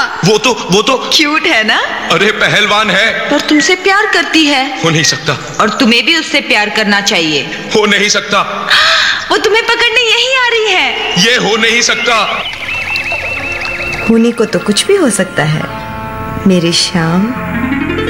वो तो क्यूट है ना? अरे पहलवान है। पर तुमसे प्यार करती है। हो नहीं सकता। और तुम्हें भी उससे प्यार करना चाहिए। हो नहीं सकता। वो तुम्हें पकड़ने यही आ रही है। ये हो नहीं सकता। होने को तो कुछ भी हो सकता है मेरे श्याम।